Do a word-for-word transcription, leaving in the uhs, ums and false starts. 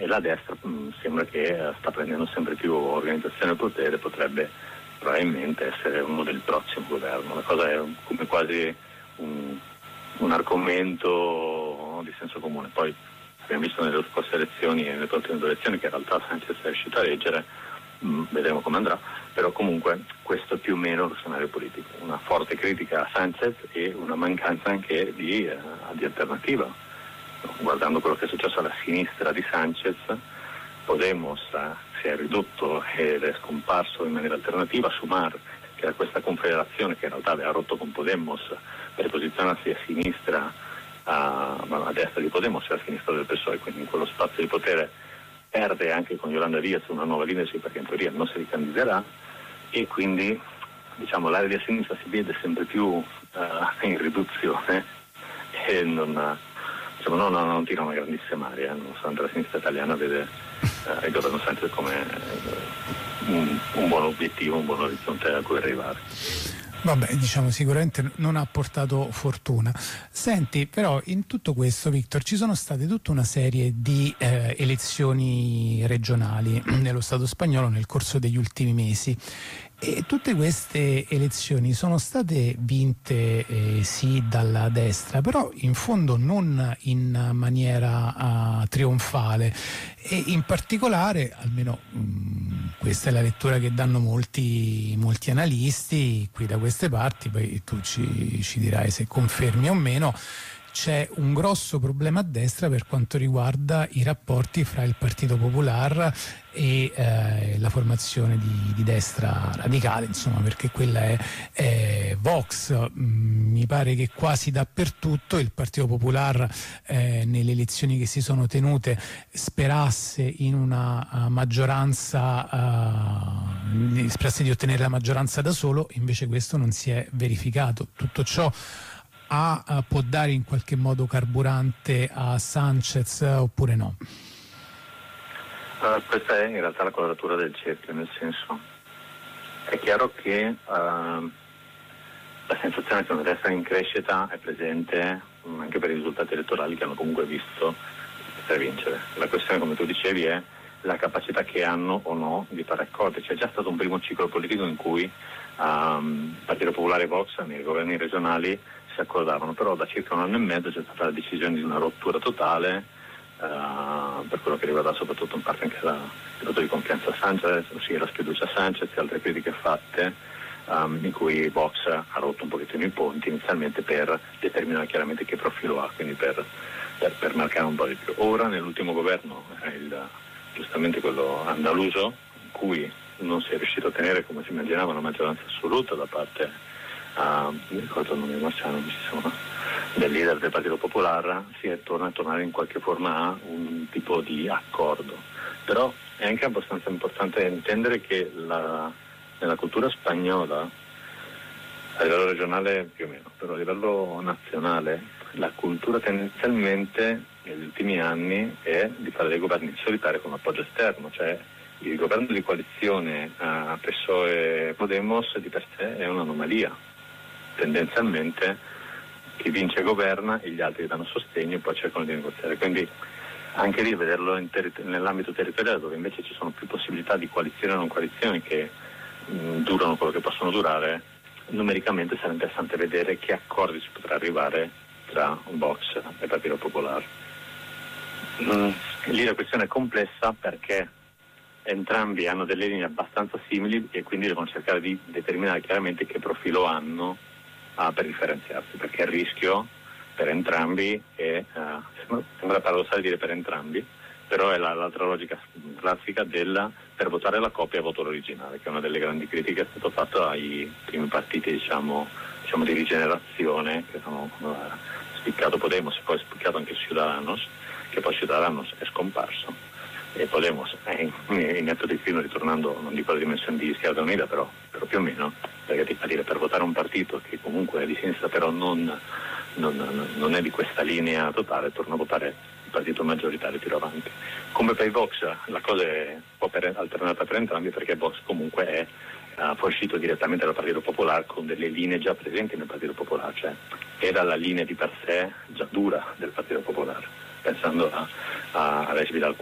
e la destra mh, sembra che eh, sta prendendo sempre più organizzazione e potere, potrebbe probabilmente essere uno del prossimo governo. La cosa è un, come quasi un, un argomento di senso comune. Poi abbiamo visto nelle scorse elezioni e nelle prossime due elezioni che in realtà Sanchez è riuscito a reggere, mh, vedremo come andrà, però comunque questo è più o meno lo scenario politico, una forte critica a Sanchez e una mancanza anche di, eh, di alternativa. Guardando quello che è successo alla sinistra di Sanchez, Podemos si è ridotto ed è scomparso in maniera alternativa. Sumar, che era questa confederazione che in realtà aveva rotto con Podemos per posizionarsi a sinistra, a, a destra di Podemos e a sinistra del P S O E, quindi in quello spazio di potere perde anche con Yolanda Díaz una nuova leadership, perché in teoria non si ricandiderà, e quindi diciamo l'area di sinistra si vede sempre più uh, in riduzione e non, diciamo, non, non tira una grandissima aria, nonostante la sinistra italiana vede uh, il governo Sanchez come uh, un, un buon obiettivo, un buon orizzonte a cui arrivare. Vabbè, diciamo sicuramente non ha portato fortuna. Senti, però in tutto questo, Victor, ci sono state tutta una serie di eh, elezioni regionali nello Stato spagnolo nel corso degli ultimi mesi. E tutte queste elezioni sono state vinte eh, sì dalla destra, però in fondo non in maniera uh, trionfale, e in particolare, almeno mh, questa è la lettura che danno molti, molti analisti qui da queste parti, poi tu ci, ci dirai se confermi o meno. C'è un grosso problema a destra per quanto riguarda i rapporti fra il Partito Popular e eh, la formazione di, di destra radicale, insomma, perché quella è, è Vox. Mm, mi pare che quasi dappertutto il Partito Popular eh, nelle elezioni che si sono tenute sperasse in una uh, maggioranza, uh, sperasse di ottenere la maggioranza da solo, invece questo non si è verificato. Tutto ciò A, a, può dare in qualche modo carburante a Sanchez oppure no? Uh, questa è in realtà la quadratura del cerchio, nel senso, è chiaro che uh, la sensazione che una destra in crescita è presente um, anche per i risultati elettorali che hanno comunque visto per vincere. La questione, come tu dicevi, è la capacità che hanno o no di fare accordi. C'è già stato un primo ciclo politico in cui um, Partito Popolare e Vox nei governi regionali si accordavano, però da circa un anno e mezzo c'è stata la decisione di una rottura totale uh, per quello che riguarda soprattutto in parte anche la, il voto di confianza a Sanchez, ossia la sfiducia a Sanchez e altre critiche fatte, um, in cui Vox ha rotto un pochettino i ponti inizialmente per determinare chiaramente che profilo ha, quindi per, per, per marcare un po' di più. Ora nell'ultimo governo è il, giustamente quello andaluso, in cui non si è riuscito a ottenere, come si immaginava, una maggioranza assoluta da parte Uh, mi ricordo il nome di Marciano, del leader del Partito Popolare, si è torna a tornare in qualche forma a un tipo di accordo. Però è anche abbastanza importante intendere che la, nella cultura spagnola, a livello regionale più o meno, però a livello nazionale, la cultura tendenzialmente negli ultimi anni è di fare dei governi solitari con appoggio esterno, cioè il governo di coalizione a P S O E e Podemos di per sé è un'anomalia. Tendenzialmente chi vince governa e gli altri danno sostegno e poi cercano di negoziare, quindi anche lì vederlo in terri- nell'ambito territoriale, dove invece ci sono più possibilità di coalizioni o non coalizioni che mh, durano quello che possono durare, numericamente sarà interessante vedere che accordi si potrà arrivare tra Vox e Partito Popolare. Mm, lì la questione è complessa perché entrambi hanno delle linee abbastanza simili e quindi devono cercare di determinare chiaramente che profilo hanno uh, per differenziarsi, perché il rischio per entrambi è, uh, sembra, sembra paradossale dire per entrambi, però è la, l'altra logica classica della per votare la coppia a voto originale, che è una delle grandi critiche che è stato fatto ai primi partiti diciamo, diciamo di rigenerazione che sono uh, spiccato Podemos e poi spiccato anche Ciudadanos, che poi Ciudadanos è scomparso e Podemos è in netto declino, ritornando non dico alle dimensioni di Izquierda Unida, però, però più o meno, perché ti fa dire per votare un partito che comunque è di sinistra però non, non, non è di questa linea totale, torna a votare il partito maggioritario più avanti. Come per i Vox la cosa è un po' per, alternata per entrambi, perché Vox comunque è uh, fuoriuscito direttamente dal Partito Popolare con delle linee già presenti nel Partito Popolare, cioè era la linea di per sé già dura del Partito Popolare, pensando a, a, a Reis Vidal